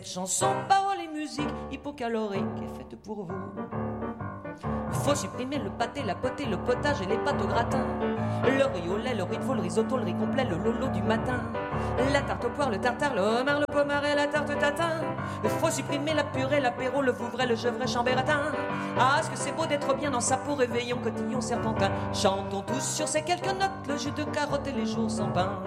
Chanson, paroles et musique hypocalorique est faite pour vous. Faut supprimer le pâté, la potée, le potage et les pâtes au gratin. Le riz au lait, le riz de veau, le risotto, le riz complet, le lolo du matin. La tarte au poire, le tartare, le homard, le pomaré, la tarte tatin. Faut supprimer la purée, l'apéro, le vouvray, le gevrey, chambératin. Ah, ce que c'est beau d'être bien dans sa peau, réveillon, cotillon, serpentin. Chantons tous sur ces quelques notes, le jus de carotte et les jours sans pain.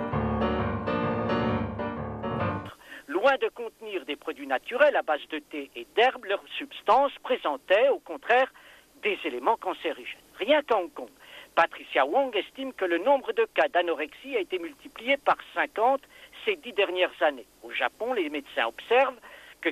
Loin de contenir des produits naturels à base de thé et d'herbes, leurs substances présentaient au contraire des éléments cancérigènes. Rien qu'à Hong Kong, Patricia Wong estime que le nombre de cas d'anorexie a été multiplié par 50 ces 10 dernières années. Au Japon, les médecins observent que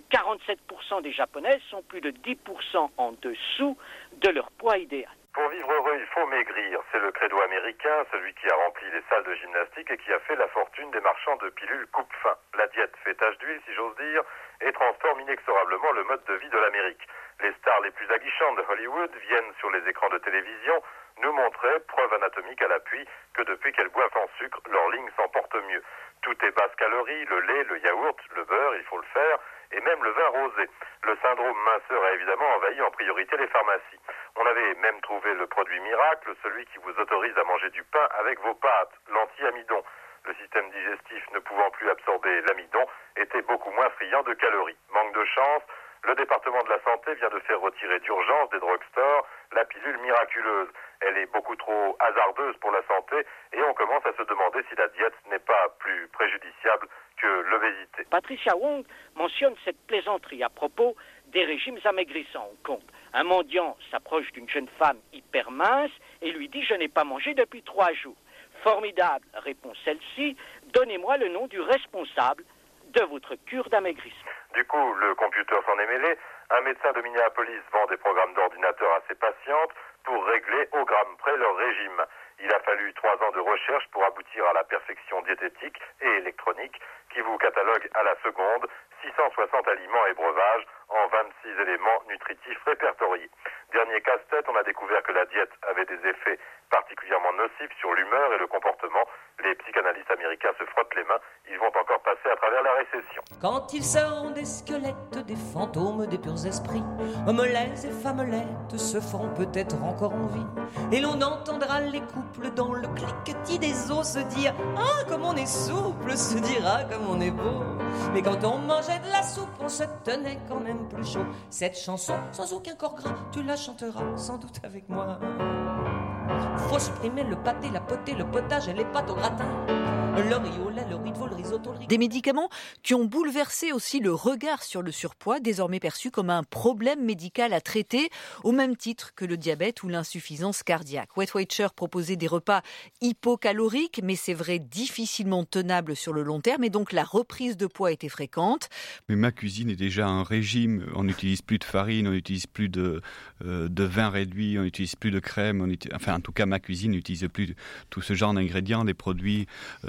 47% des Japonaises sont plus de 10% en dessous de leur poids idéal. Pour vivre heureux, il faut maigrir. C'est le credo américain, celui qui a rempli les salles de gymnastique et qui a fait la fortune des marchands de pilules coupe-faim. La diète fait tache d'huile, si j'ose dire, et transforme inexorablement le mode de vie de l'Amérique. Les stars les plus aguichantes de Hollywood viennent sur les écrans de télévision nous montrer, preuve anatomique à l'appui, que depuis qu'elles boivent sans sucre, leur ligne s'en porte mieux. Tout est basse calorie, le lait, le yaourt, le beurre, il faut le faire, et même le vin rosé. Le syndrome minceur a évidemment envahi en priorité les pharmacies. On avait même trouvé le produit miracle, celui qui vous autorise à manger du pain avec vos pâtes, l'anti-amidon. Le système digestif ne pouvant plus absorber l'amidon était beaucoup moins friand de calories. Manque de chance, le département de la santé vient de faire retirer d'urgence des drugstores la pilule miraculeuse. Elle est beaucoup trop hasardeuse pour la santé et on commence à se demander si la diète n'est pas plus préjudiciable que l'obésité. Patricia Wong mentionne cette plaisanterie à propos des régimes amaigrissants au Hong Kong. Un mendiant s'approche d'une jeune femme hyper mince et lui dit « Je n'ai pas mangé depuis 3 jours ». « Formidable », répond celle-ci, « donnez-moi le nom du responsable de votre cure d'amaigrissement ». Du coup, le computer s'en est mêlé. Un médecin de Minneapolis vend des programmes d'ordinateur à ses patientes pour régler au gramme près leur régime. Il a fallu 3 ans de recherche pour aboutir à la perfection diététique et électronique qui vous catalogue à la seconde 660 aliments et breuvages en 26 éléments nutritifs répertoriés. Dernier casse-tête, on a découvert que la diète avait des effets particulièrement nocifs sur l'humeur et le comportement. Les psychanalystes américains se frottent les mains, ils vont encore passer à travers la récession. Quand ils seront des squelettes, des fantômes, des purs esprits, hommes laids et femmes laides se feront peut-être encore en vie. Et l'on entendra les couples dans le cliquetis des os se dire « Ah, comme on est souple !» se dira « Comme on est beau !» Mais quand on mangeait de la soupe, on se tenait quand même plus chaud. Cette chanson, sans aucun corps gras, tu la chanteras sans doute avec moi. Faut supprimer le pâté, la potée, le potage et les pâtes au gratin. Le riz au lait, le riz de veau, le risotto, le riz... Des médicaments qui ont bouleversé aussi le regard sur le surpoids, désormais perçu comme un problème médical à traiter, au même titre que le diabète ou l'insuffisance cardiaque. Weight Watcher proposait des repas hypocaloriques, mais c'est vrai, difficilement tenables sur le long terme, et donc la reprise de poids était fréquente. Mais ma cuisine est déjà un régime, on n'utilise plus de farine, on n'utilise plus de vin réduit, on n'utilise plus de crème, en tout cas ma cuisine n'utilise plus tout ce genre d'ingrédients, les produits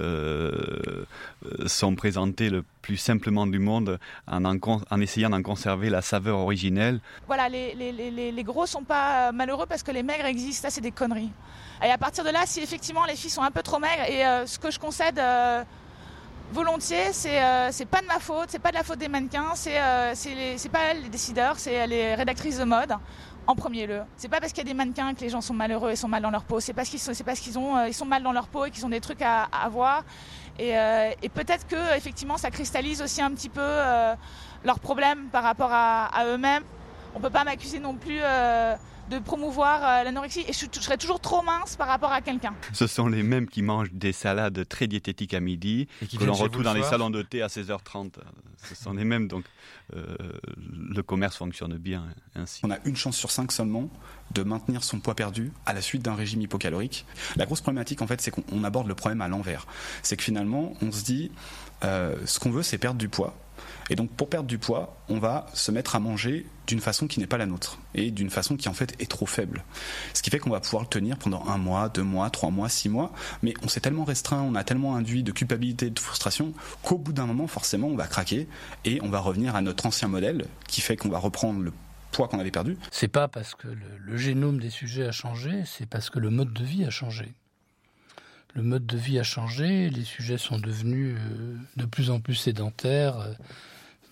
sont présentés le plus simplement du monde en essayant d'en conserver la saveur originelle. Voilà, les gros sont pas malheureux parce que les maigres existent, ça c'est des conneries. Et à partir de là, si effectivement les filles sont un peu trop maigres, et ce que je concède volontiers, c'est pas de ma faute, c'est pas de la faute des mannequins, c'est pas elles les décideurs, c'est les rédactrices de mode. En premier lieu, c'est pas parce qu'il y a des mannequins que les gens sont malheureux et sont mal dans leur peau. C'est parce qu'ils sont mal dans leur peau et qu'ils ont des trucs à avoir. Et peut-être que effectivement, ça cristallise aussi un petit peu leurs problèmes par rapport à eux-mêmes. On peut pas m'accuser non plus de promouvoir l'anorexie et je serais toujours trop mince par rapport à quelqu'un. Ce sont les mêmes qui mangent des salades très diététiques à midi, que l'on retrouve dans les salons de thé à 16h30. Ce sont les mêmes, donc le commerce fonctionne bien ainsi. On a 1 chance sur 5 seulement de maintenir son poids perdu à la suite d'un régime hypocalorique. La grosse problématique, en fait, c'est qu'on aborde le problème à l'envers. C'est que finalement, on se dit, ce qu'on veut, c'est perdre du poids. Et donc pour perdre du poids, on va se mettre à manger d'une façon qui n'est pas la nôtre et d'une façon qui en fait est trop faible. Ce qui fait qu'on va pouvoir le tenir pendant 1 mois, 2 mois, 3 mois, 6 mois, mais on s'est tellement restreint, on a tellement induit de culpabilité, de frustration qu'au bout d'un moment forcément on va craquer et on va revenir à notre ancien modèle qui fait qu'on va reprendre le poids qu'on avait perdu. C'est pas parce que le génome des sujets a changé, c'est parce que le mode de vie a changé. Le mode de vie a changé, les sujets sont devenus de plus en plus sédentaires,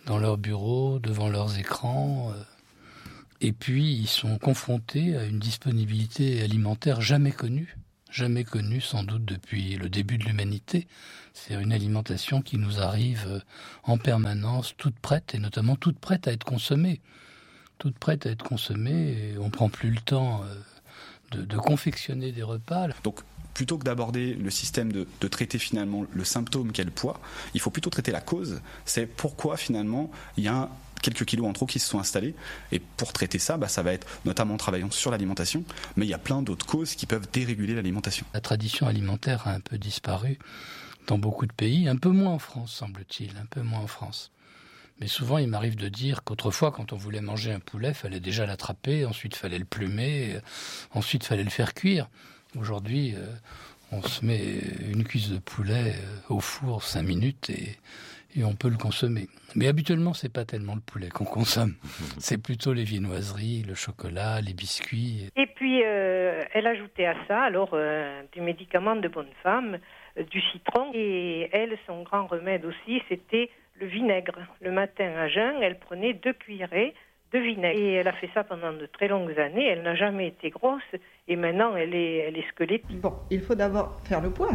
dans leur bureau, devant leurs écrans. Et puis, ils sont confrontés à une disponibilité alimentaire jamais connue sans doute depuis le début de l'humanité. C'est une alimentation qui nous arrive en permanence, toute prête, et notamment toute prête à être consommée. Toute prête à être consommée, et on ne prend plus le temps de confectionner des repas. Donc, plutôt que d'aborder le système de traiter finalement le symptôme qu'est le poids, il faut plutôt traiter la cause. C'est pourquoi finalement il y a quelques kilos en trop qui se sont installés. Et pour traiter ça, ça va être notamment en travaillant sur l'alimentation, mais il y a plein d'autres causes qui peuvent déréguler l'alimentation. La tradition alimentaire a un peu disparu dans beaucoup de pays, un peu moins en France semble-t-il, un peu moins en France. Mais souvent il m'arrive de dire qu'autrefois quand on voulait manger un poulet, il fallait déjà l'attraper, ensuite il fallait le plumer, ensuite il fallait le faire cuire. Aujourd'hui, on se met une cuisse de poulet au four 5 minutes et on peut le consommer. Mais habituellement, c'est pas tellement le poulet qu'on consomme. C'est plutôt les viennoiseries, le chocolat, les biscuits. Et puis, elle ajoutait à ça, alors, des médicaments de bonne femme, du citron. Et elle, son grand remède aussi, c'était le vinaigre. Le matin à jeun, elle prenait 2 cuillerées de vinaigre. Et elle a fait ça pendant de très longues années. Elle n'a jamais été grosse. Et maintenant, elle est squelettique. Bon, il faut d'abord faire le point,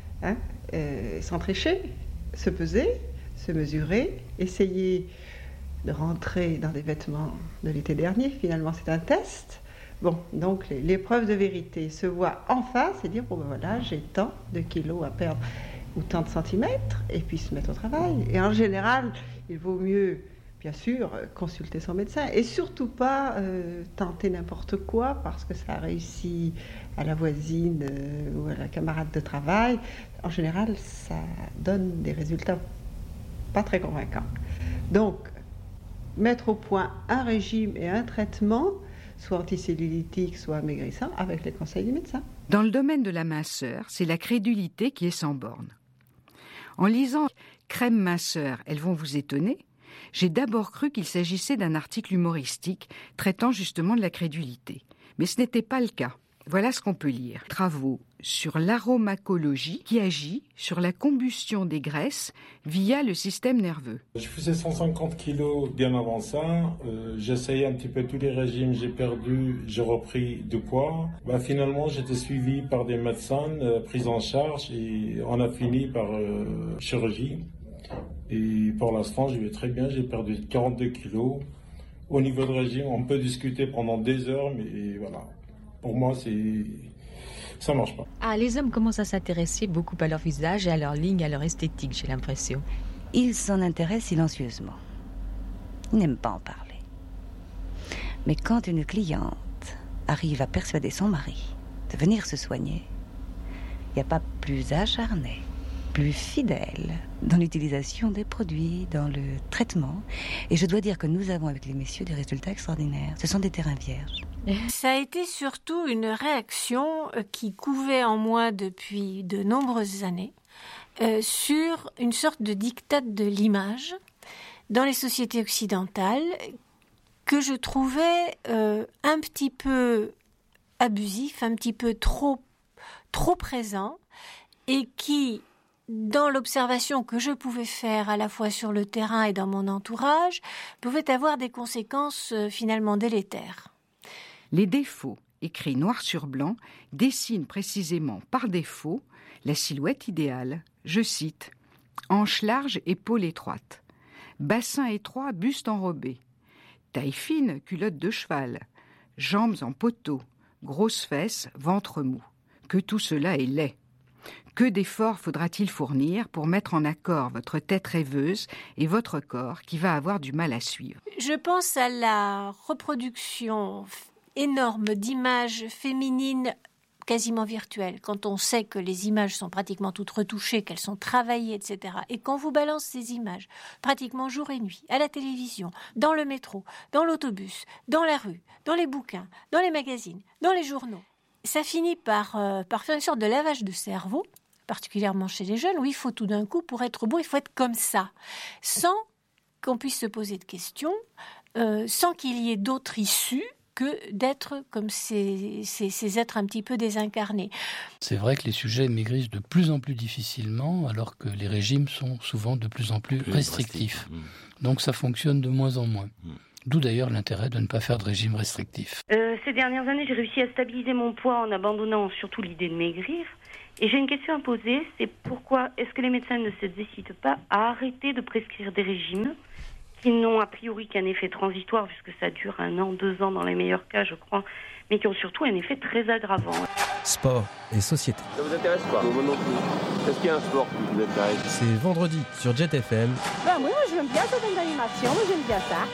sans tricher, se peser, se mesurer, essayer de rentrer dans des vêtements de l'été dernier. Finalement, c'est un test. Bon, donc l'épreuve de vérité se voit en face et dire, voilà, j'ai tant de kilos à perdre ou tant de centimètres, et puis se mettre au travail. Et en général, il vaut mieux, bien sûr, consulter son médecin et surtout pas tenter n'importe quoi parce que ça a réussi à la voisine ou à la camarade de travail. En général, ça donne des résultats pas très convaincants. Donc, mettre au point un régime et un traitement, soit anticellulitique, soit amaigrissant, avec les conseils du médecin. Dans le domaine de la minceur, c'est la crédulité qui est sans borne. En lisant « Crème minceur, elles vont vous étonner », j'ai d'abord cru qu'il s'agissait d'un article humoristique traitant justement de la crédulité. Mais ce n'était pas le cas. Voilà ce qu'on peut lire. Travaux sur l'aromacologie qui agit sur la combustion des graisses via le système nerveux. Je faisais 150 kilos bien avant ça. J'essayais un petit peu tous les régimes. J'ai perdu, j'ai repris de poids. Finalement, j'étais suivi par des médecins, pris en charge et on a fini par chirurgie. Et pour l'instant, je vais très bien. J'ai perdu 42 kilos. Au niveau de régime, on peut discuter pendant des heures, mais voilà. Pour moi, ça marche pas. Les hommes commencent à s'intéresser beaucoup à leur visage et à leur ligne, à leur esthétique, j'ai l'impression. Ils s'en intéressent silencieusement. Ils n'aiment pas en parler. Mais quand une cliente arrive à persuader son mari de venir se soigner, il n'y a pas plus acharné, plus fidèle dans l'utilisation des produits, dans le traitement. Et je dois dire que nous avons avec les messieurs des résultats extraordinaires. Ce sont des terrains vierges. Ça a été surtout une réaction qui couvait en moi depuis de nombreuses années sur une sorte de diktat de l'image dans les sociétés occidentales que je trouvais un petit peu abusif, un petit peu trop présent et qui, dans l'observation que je pouvais faire à la fois sur le terrain et dans mon entourage, pouvait avoir des conséquences finalement délétères. Les défauts, écrits noir sur blanc, dessinent précisément par défaut la silhouette idéale. Je cite « Hanches larges, épaules étroites. Bassin étroit, buste enrobé. Taille fine, culotte de cheval. Jambes en poteau. Grosses fesses, ventre mou. Que tout cela est laid. Que d'efforts faudra-t-il fournir pour mettre en accord votre tête rêveuse et votre corps qui va avoir du mal à suivre ?» Je pense à la reproduction énorme d'images féminines quasiment virtuelles, quand on sait que les images sont pratiquement toutes retouchées, qu'elles sont travaillées, etc. Et qu'on vous balance ces images, pratiquement jour et nuit, à la télévision, dans le métro, dans l'autobus, dans la rue, dans les bouquins, dans les magazines, dans les journaux, ça finit par faire une sorte de lavage de cerveau, particulièrement chez les jeunes, où il faut tout d'un coup, pour être beau, il faut être comme ça, sans qu'on puisse se poser de questions, sans qu'il y ait d'autres issues que d'être comme ces êtres un petit peu désincarnés. C'est vrai que les sujets maigrissent de plus en plus difficilement, alors que les régimes sont souvent de plus en plus restrictifs. Donc ça fonctionne de moins en moins. D'où d'ailleurs l'intérêt de ne pas faire de régime restrictif. Ces dernières années, j'ai réussi à stabiliser mon poids en abandonnant surtout l'idée de maigrir. Et j'ai une question à poser, c'est pourquoi est-ce que les médecins ne se décident pas à arrêter de prescrire des régimes qui n'ont a priori qu'un effet transitoire, puisque ça dure 1 an, 2 ans dans les meilleurs cas, je crois, mais qui ont surtout un effet très aggravant. Sport et société. Ça vous intéresse pas? Moi non plus. Est-ce qu'il y a un sport qui vous intéresse? C'est vendredi sur Jet FM. Ben oui, moi j'aime bien cette animation, moi j'aime bien ça.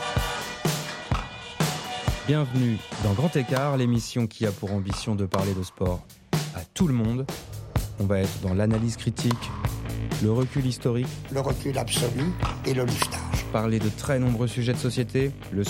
Bienvenue dans Grand Écart, l'émission qui a pour ambition de parler de sport à tout le monde. On va être dans l'analyse critique, le recul historique, le recul absolu et le liftage. Parler de très nombreux sujets de société, le